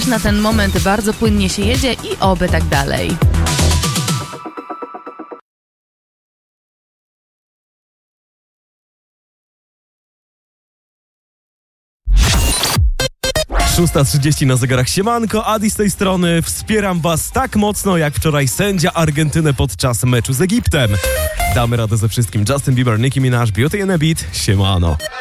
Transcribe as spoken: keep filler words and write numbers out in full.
Na ten moment bardzo płynnie się jedzie i oby tak dalej. szósta trzydzieści na zegarach. Siemanko, Adi z tej strony. Wspieram was tak mocno jak wczoraj sędzia Argentyny podczas meczu z Egiptem. Damy radę ze wszystkim. Justin Bieber, Nicki Minaj, Beauty and a Beat. Siemano.